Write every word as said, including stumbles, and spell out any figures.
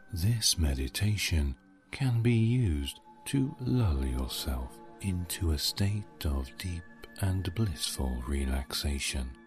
This meditation can be used to lull yourself into a state of deep and blissful relaxation.